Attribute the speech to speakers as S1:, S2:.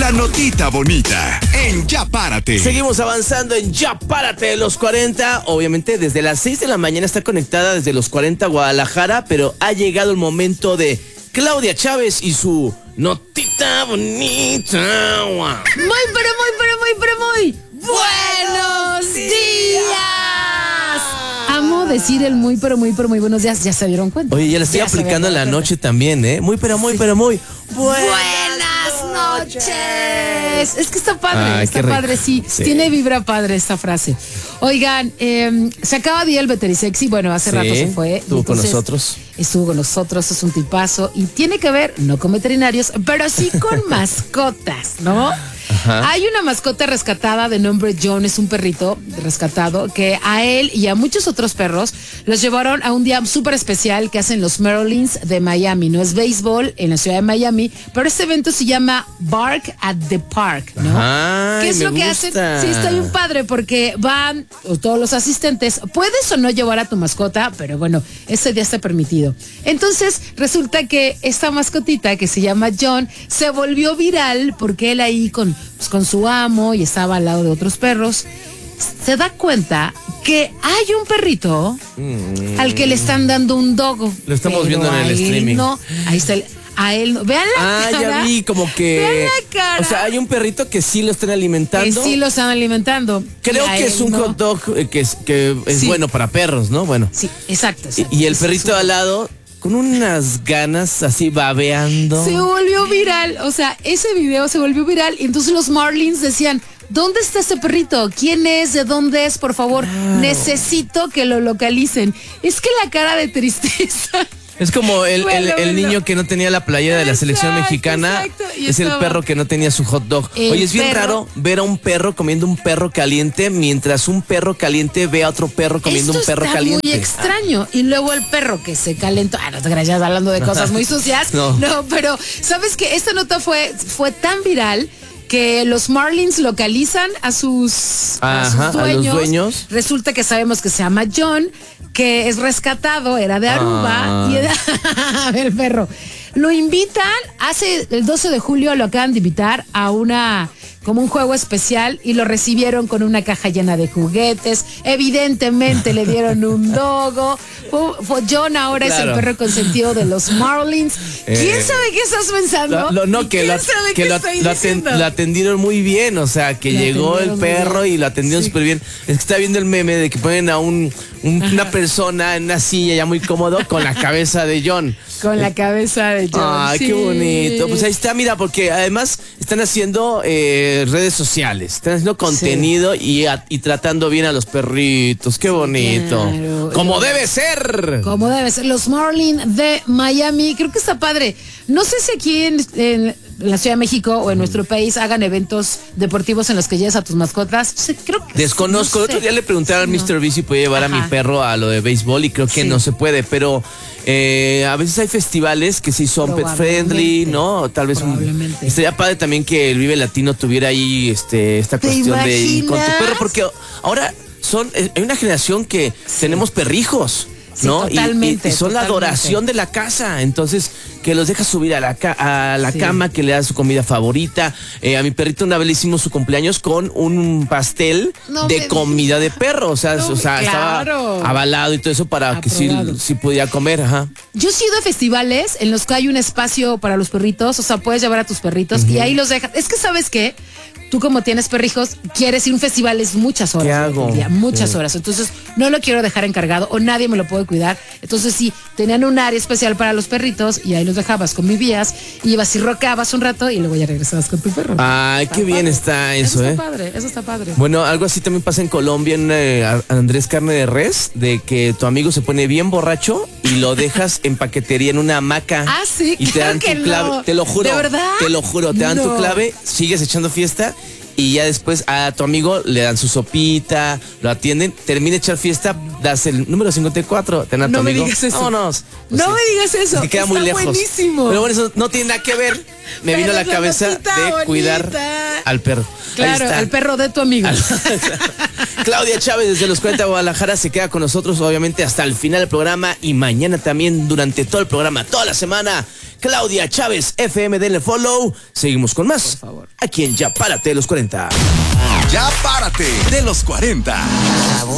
S1: La notita bonita en Ya Párate.
S2: Seguimos avanzando en Ya Párate de los 40. Obviamente desde las 6 de la mañana está conectada desde los 40 Guadalajara, pero ha llegado el momento de Claudia Chávez y su notita bonita.
S3: Muy buenos días. Amo decir el muy buenos días, ya se dieron cuenta.
S2: Oye, ya la estoy aplicando en la noche también, ¿eh? Muy
S3: Buenas noches. Es que está padre,
S2: Ay,
S3: está padre, sí. Tiene vibra padre esta frase. Oigan, se acaba de ir el Veterisexy, bueno, hace rato se fue.
S2: Estuvo con nosotros, es un tipazo y tiene que ver, no con veterinarios, pero sí con mascotas, ¿no? Ajá. Hay una mascota rescatada de nombre John, es un perrito rescatado que a él y a muchos otros perros los llevaron a un día súper especial que hacen los Marlins de Miami. No es béisbol en la ciudad de Miami, pero este evento se llama Bark at the Park, ¿no? Ajá,
S3: ¿qué es lo que hacen? Sí, está bien padre porque van todos los asistentes. Puedes o no llevar a tu mascota, pero bueno, ese día está permitido. Entonces resulta que esta mascotita que se llama John se volvió viral porque él ahí con su amo y estaba al lado de otros perros, se da cuenta que hay un perrito al que le están dando un dogo.
S2: Lo estamos viendo en el streaming.
S3: No, ahí está a él no. Vean la cara.
S2: Ya vi como que.
S3: Vean la cara.
S2: O sea, hay un perrito que sí lo están alimentando.
S3: Que sí lo están alimentando.
S2: Creo que es un hot dog que es bueno para perros, ¿no? Bueno.
S3: Sí, exacto.
S2: Y el perrito al lado con unas ganas así babeando.
S3: Se volvió viral, o sea, ese video se volvió viral y entonces los Marlins decían, ¿dónde está ese perrito? ¿Quién es? ¿De dónde es? Por favor, necesito que lo localicen. Es que la cara de tristeza...
S2: Es como el niño que no tenía la playera de la selección mexicana. Es el perro que no tenía su hot dog. Oye, es bien raro ver a un perro comiendo un perro caliente mientras un perro caliente ve a otro perro comiendo un perro caliente.
S3: Muy extraño. Y luego el perro que se calentó. No te creas, hablando de cosas muy sucias. No, pero ¿sabes qué? Esta nota fue tan viral que los Marlins localizan a sus dueños. Resulta que sabemos que se llama John, que es rescatado, era de Aruba y era el perro. Lo invitan, el 12 de julio lo acaban de invitar a como un juego especial y lo recibieron con una caja llena de juguetes. Evidentemente le dieron un dogo. John ahora es el perro consentido de los Marlins. ¿Quién sabe qué estás pensando?
S2: Lo atendieron muy bien, o sea, que llegó el perro y lo atendieron súper bien. Es que está viendo el meme de que ponen a una persona en una silla ya muy cómodo con la cabeza de John.
S3: Con la cabeza de John.
S2: Ay, qué bonito. Pues ahí está, mira, porque además están haciendo redes sociales, están haciendo contenido y tratando bien a los perritos. Qué bonito. Claro. Como debe ser.
S3: Como debe ser. Los Marlins de Miami, creo que está padre. No sé si aquí en la Ciudad de México o en nuestro país hagan eventos deportivos en los que lleves a tus mascotas. Creo que
S2: desconozco. El otro día le pregunté al Mr. B si podía llevar a mi perro a lo de béisbol y creo que no se puede, pero a veces hay festivales que sí son pet friendly, ¿no? Tal vez estaría padre también que el Vive Latino tuviera ahí esta cuestión de ir con tu perro, porque ahora hay una generación que tenemos perrijos.
S3: Sí,
S2: ¿no?
S3: Totalmente,
S2: y son la adoración de la casa. Entonces, que los deja subir a la cama, que le da su comida favorita. A mi perrito una vez le hicimos su cumpleaños con un pastel de comida de perro. O sea, estaba avalado y todo eso para que sí pudiera comer. Ajá.
S3: Yo he ido a festivales en los que hay un espacio para los perritos. O sea, puedes llevar a tus perritos y ahí los dejas. Es que, ¿sabes qué? Tú como tienes perrijos, quieres ir a un festival, es muchas horas.
S2: ¿Qué hago?
S3: Muchas horas. Entonces, no lo quiero dejar encargado o nadie me lo puede cuidar. Entonces, sí, tenían un área especial para los perritos y ahí los dejabas, convivías, ibas y rocabas un rato y luego ya regresabas con tu perro.
S2: Ay, qué bien está eso,
S3: Eso está padre.
S2: Bueno, algo así también pasa en Colombia, en Andrés Carne de Res, de que tu amigo se pone bien borracho y lo dejas en paquetería en una hamaca.
S3: Ah, sí,
S2: y te dan tu clave. Te lo juro.
S3: ¿De verdad?
S2: Te lo juro, te dan tu clave, sigues echando fiesta. Y ya después a tu amigo le dan su sopita, lo atienden, termina de echar fiesta, das el número 54, te dan a tu amigo.
S3: No me digas eso.
S2: Vámonos.
S3: Pues no me digas eso.
S2: Que queda muy lejos.
S3: Buenísimo.
S2: Pero bueno, eso no tiene nada que ver. Me vino a la cabeza de cuidar al perro.
S3: Claro, al perro de tu amigo.
S2: Claudia Chávez desde los 40 de Guadalajara se queda con nosotros obviamente hasta el final del programa y mañana también durante todo el programa, toda la semana.
S4: Claudia Chávez FM, denle follow. Seguimos con más.
S2: Por favor.
S4: Aquí en Ya Párate de los 40.
S1: Ya párate de los 40.